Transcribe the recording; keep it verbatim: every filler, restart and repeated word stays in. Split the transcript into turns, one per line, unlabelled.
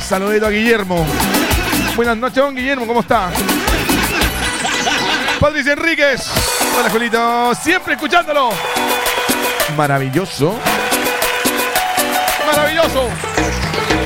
Saludito a Guillermo. Buenas noches, don Guillermo, ¿cómo está? Patricia Enríquez. Hola, Julito. Siempre escuchándolo. Maravilloso. Maravilloso.